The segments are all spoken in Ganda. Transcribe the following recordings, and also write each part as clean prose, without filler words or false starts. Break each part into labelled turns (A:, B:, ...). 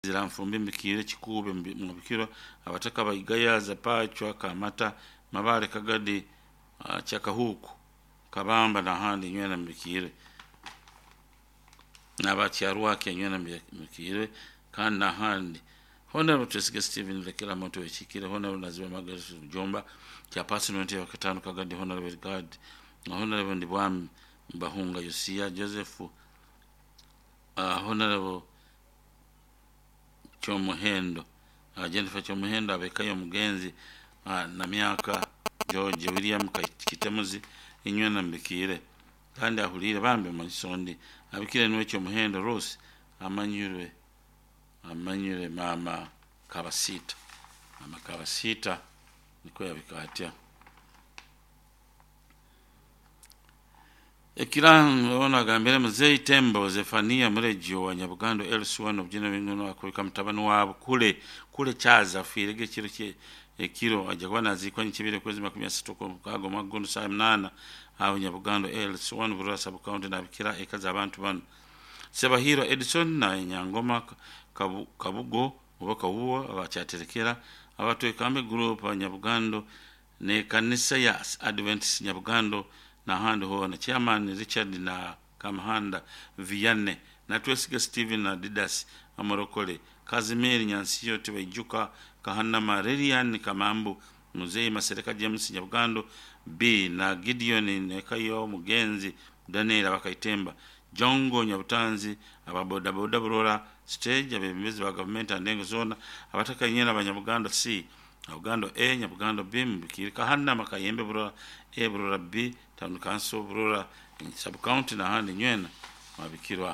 A: ziramfumbi mbikire kikube mbikiro abataka bayigayaza pachwa kamata mabale kagadi chakahuku kabamba na handi nywena mbikire nabakyarwake nywena mbikire kandi na handi Honorable Tresike Steven Lekela moto wechikire Honorable Naziwa Margaret Jomba kya personality wa katano kagadi Honorable God na Honorable Ndibwami Mbahunga Yosia Joseph Honorable Chomuhendo Jennifer Chomuhendo abekayo mugenzi na myaka George William Kitemuzi inywena mbikire kandi ahulire bambe mu Kisondi abikire niwe Chomuhendo Rose amanyure mama Kabasita niko yabikatia Ekiranga ona gambere muzei Tembo Zefania Mrejo wa Nyabugando LC1 objina bingono akulika mtabano wabo kule chaza firege kiro kiro ajagwana zikwa nchibire kwezi 16 ko kago magondo saa 8 aho Nyabugando LC1 burura sub county na bikira ekaza abantu bano Sebahiro Edison na Nyangoma Kabugo ubaka huwa abachaterekera abatu ekambe group Nyabugando ne kanisa ya Adventist Nyabugando na handi ho na chairman Richard na Kamhanda Vianne na Twesiga Steven na Didas Amorokole Kazimiri Nyansiyo Tibajuka Kahana Marelian Kamambu Muzei Masereka James Nyabugando B na Gideon Nekayo Mugenzi Daniel Bakaitemba Jongo Nyabutanzi ababoda boda burora stage abemezi ba government andengo zona abataka nyena abanyabuganda C Uganda A Nyabugando B mbikiri Kahana Makayembe burora E burora B Town Council burora sub county na handi nywena mabikirwa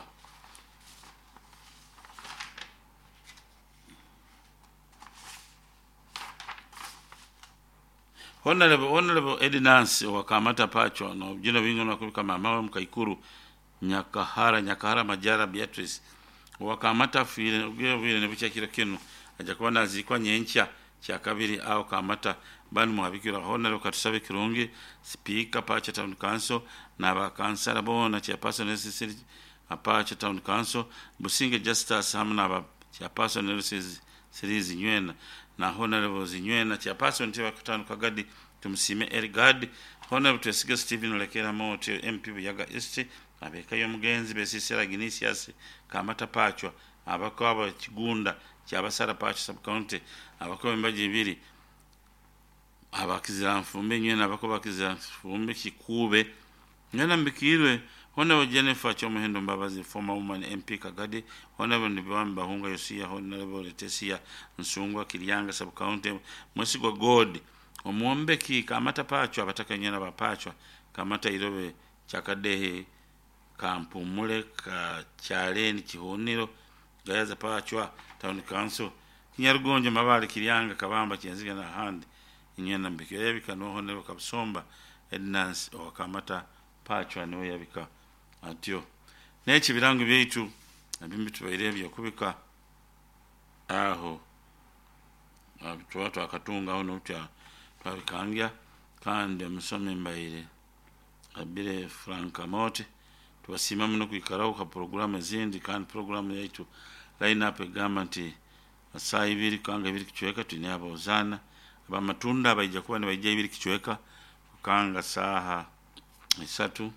A: Honorable Edinance wakamata pacho na ujina wingo na kubika mamawa mkaikuru Nyakahara Majara Beatrice wakamata vile nebucha kila kinu ajakuwa nazikwa nyencha cha kabiri au kamata bani mwabikira Honorable Katusabe Kirungi Speaker Pacha Town Council na bakansala bona chairperson necessary Pacha Town Council Businge Justice hamna chairperson series nywena na Honorable Zinywena chairperson tiwa katano kagadi tumsime Erigard Honorable Tresike Steven Lekela moto MP Yaga East abekayo mugenzi besisera Ginisius kamata pachwa abakwa Kigunda cyabasara pacha sub county abakwa imbaje ibiri abakizira mfumbe nywena abakwa bakizira mfumbe kikube nyana mbikirwe Honorable Jennifer Chomuhendo Mbabazi former woman MP Kagadi Honorable Ndibwami Bahunga Yosia Honorable Letesia Nsungwa Kiryanga sub county Mwesigwa God omuombe ki kamata pachwa abataka nyana bapachwa kamata irobe chakadehe kampumule ka Chareni Kihuniro gayaza pachwa Town Council Kinyarugonje Mabale Kiryanga Kabamba Kienziga na handi inyena mbikire yabika no Honorable Kabsomba Ednance wakamata pachwa niwe yabika atyo nechi birango byeitu nabimbi tubairevye kubika aho watu akatunga aho notya twabikangya kandi musome mbaire abire Franka Mote tubasimama no kwikarao ka program zindi kandi program yaitu line up government asa ibiri kanga ibiri kichweka tuni abozana abamatunda bayija kuba bayija ibiri kichweka kanga saha 3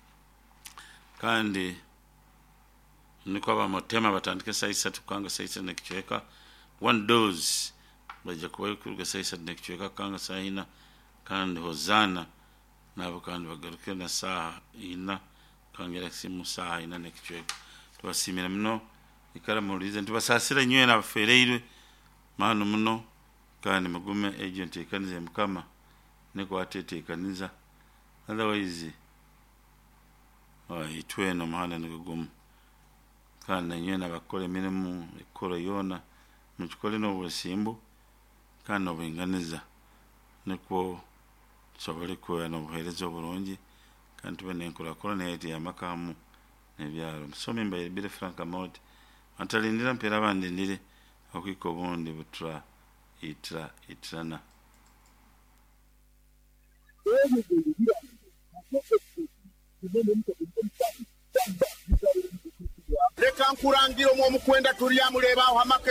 A: kandi niko abamotema batandike saa 3 kanga saa 3 nekichweka one dose bayija kuba kuruga saa 3 nekichweka kanga saa 4 kandi hozana nabo kandi bagaruke na saa 4 kangera simu saa 4 nekichweka tubasimira mno ikara mulize ntubasasira nywe na fereire mano mno kandi mugume agent ikanize mukama niko atete ikaniza otherwise itweno mahana nigugumu kandi nywe na bakole minimu ikoro yona mukole no busimbu kandi obinganiza niko sobali ko no buherezo bulungi kandi tubene nkora korona yeti yamakamu nebyaro musome mbaye bile Franka Mote antalindira mpera abandi ndire akwiko bondi butra itrana
B: leka nkurangira omwo omukwenda tuli amuleeba awo hamake